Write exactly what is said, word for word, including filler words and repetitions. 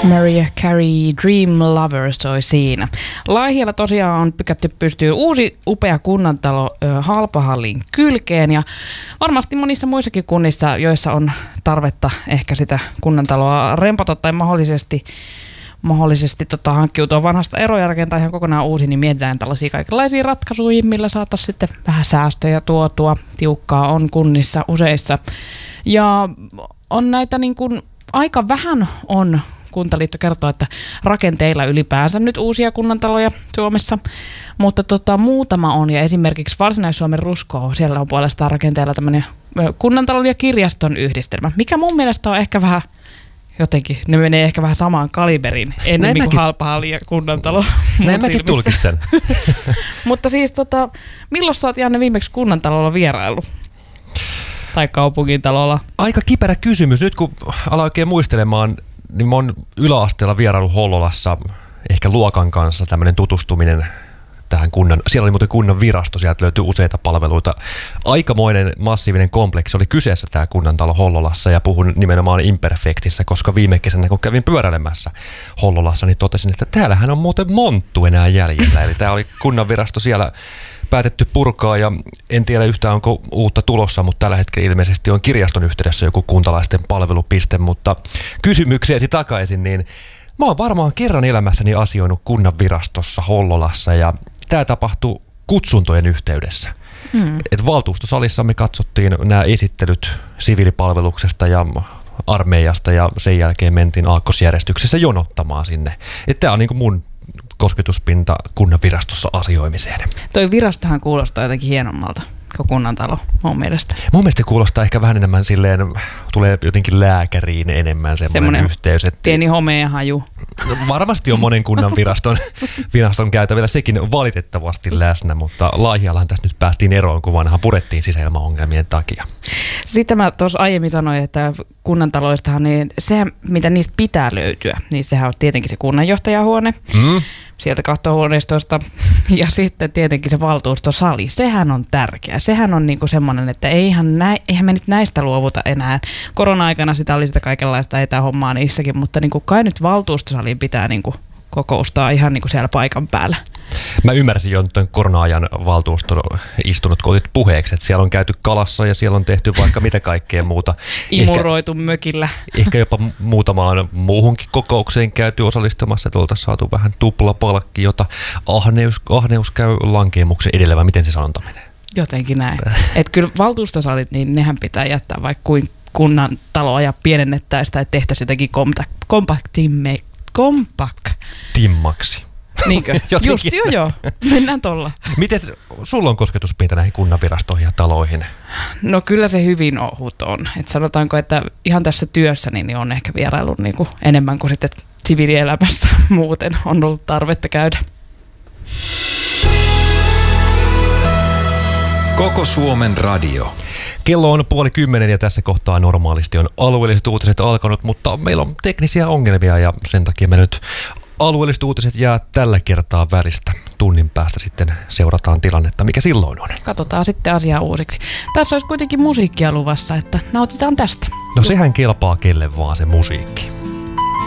Mariah Carey, Dream Lover soi siinä. Laihialla tosiaan on pykätty pystyyn uusi upea kunnantalo ö, Halpahallin kylkeen ja varmasti monissa muissakin kunnissa, joissa on tarvetta ehkä sitä kunnantaloa rempata tai mahdollisesti mahdollisesti tota, hankkiutua vanhasta eroja ja rakentaa ihan kokonaan uusi, niin mietitään tällaisia kaikenlaisia ratkaisuja, millä saataisiin sitten vähän säästöjä tuotua. Tiukkaa on kunnissa useissa. Ja on näitä niin kuin, aika vähän on, Kuntaliitto kertoo, että rakenteilla ylipäänsä nyt uusia kunnantaloja Suomessa, mutta tota, muutama on, ja esimerkiksi Varsinais-Suomen Rusko, siellä on puolestaan rakenteilla tämmöinen kunnantalon ja kirjaston yhdistelmä, mikä mun mielestä on ehkä vähän jotenkin, ne menee ehkä vähän samaan kaliberiin ennemmin kuin Halpahalli ja kunnantalo. Näin mäkin tulkitsen. Mutta siis tota, milloin sä oot Janne viimeksi kunnantalolla vieraillut? Tai kaupungintalolla? Aika kiperä kysymys. Nyt kun aloin oikein muistelemaan, niin mä oon yläasteella vieraillut Hollolassa ehkä luokan kanssa tämmöinen tutustuminen tähän kunnan, siellä oli muuten kunnan virasto, sieltä löytyy useita palveluita. Aikamoinen massiivinen kompleksi oli kyseessä tämä kunnantalo Hollolassa ja puhun nimenomaan imperfektissä, koska viime kesänä kun kävin pyöräilemässä Hollolassa, niin totesin, että täällähän on muuten monttu enää jäljellä. Eli tämä oli kunnan virasto siellä päätetty purkaa ja en tiedä yhtään onko uutta tulossa, mutta tällä hetkellä ilmeisesti on kirjaston yhteydessä joku kuntalaisten palvelupiste, mutta kysymykseesi takaisin, niin mä oon varmaan kerran elämässäni asioinut kunnan virastossa Hollolassa ja tämä tapahtui kutsuntojen yhteydessä. Mm. Et valtuustosalissa me katsottiin nämä esittelyt siviilipalveluksesta ja armeijasta ja sen jälkeen mentiin aakkosjärjestyksessä jonottamaan sinne. Tämä on niinku mun kosketuspinta kunnan virastossa asioimiseen. Toi virastohan kuulostaa jotenkin hienommalta kuin kunnantalo mun mielestä. Mun mielestä kuulostaa ehkä vähän enemmän silleen, tulee jotenkin lääkäriin enemmän semmoinen, semmoinen yhteys. Että pieni homeahaju. Varmasti on monen kunnan viraston, viraston käytävillä sekin valitettavasti läsnä, mutta Laihiallahan tässä nyt päästiin eroon, kun vanha purettiin sisäilmaongelmien takia. Sitten mä tuossa aiemmin sanoin, että kunnantaloistahan, niin se, mitä niistä pitää löytyä, niin sehän on tietenkin se kunnanjohtajahuone. Mm. Sieltä kattohuoneistosta ja sitten tietenkin se valtuustosali, sehän on tärkeä. Sehän on niinku semmoinen, että eihän, nä, eihän me nyt näistä luovuta enää. Korona-aikana sitä oli sitä kaikenlaista etähommaa niissäkin, mutta niinku kai nyt valtuustosaliin pitää niinku kokoustaa ihan niinku siellä paikan päällä. Mä ymmärsin jo tämän korona-ajan valtuuston istunut, kun otit puheeksi, että siellä on käyty kalassa ja siellä on tehty vaikka mitä kaikkea muuta. Imuroitu ehkä, mökillä. Ehkä jopa muutamaan muuhunkin kokoukseen käyty osallistumassa, että oltaisiin saatu vähän tuplapalkki, jota ahneus, ahneus käy lankeemuksen edellä, vai miten se sanonta menee? Jotenkin näin. Että kyllä valtuustosalit, niin nehän pitää jättää vaikka kuin kunnan taloa ja pienennettäisiin tai tehtäisiin jotenkin kompaktimme, kompaktimmaksi. Niinkö? Just, joo joo. Mennään tolla. Miten sulla on kosketuspinta näihin kunnanvirastoihin ja taloihin? No kyllä se hyvin ohut on. Et sanotaanko, että ihan tässä työssäni niin on ehkä vieraillut niinku enemmän kuin sitten siviilielämässä muuten on ollut tarvetta käydä. Koko Suomen radio. Kello on puoli kymmenen ja tässä kohtaa normaalisti on alueelliset uutiset alkanut, mutta meillä on teknisiä ongelmia ja sen takia me nyt alueelliset uutiset jää tällä kertaa välistä. Tunnin päästä sitten seurataan tilannetta, mikä silloin on. Katsotaan sitten asiaa uusiksi. Tässä olisi kuitenkin musiikkia luvassa, että nautitaan tästä. No sehän kelpaa kelle vaan se musiikki.